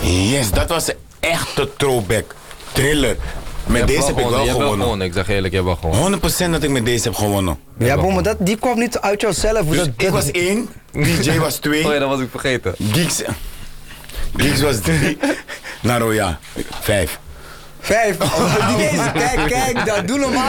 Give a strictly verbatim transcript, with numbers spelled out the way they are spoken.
Yes, dat was een echte throwback. Thriller. Met deze heb ik wel je hebt gewonnen. gewonnen. Ik zeg eerlijk, je hebt wel gewonnen. honderd procent dat ik met deze heb gewonnen. Ja, bro, maar dat, die kwam niet uit jouzelf. Dus dat, ik dat- was één, D J was twee, Oh ja, dat was ik vergeten. Geeks, Geeks was drie, Naro ja, vijf. Vijf. Oh, die deze, kijk, kijk, dat doe normaal.